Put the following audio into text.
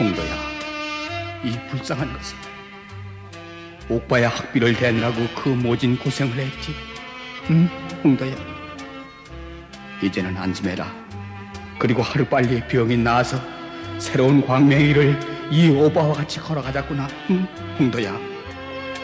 홍도야, 이 불쌍한 것은 오빠의 학비를 대느라고 그 모진 고생을 했지. 응, 홍도야. 이제는 안심해라. 그리고 하루빨리 병이 나아서 새로운 광명이를 이 오빠와 같이 걸어가자꾸나. 응, 홍도야.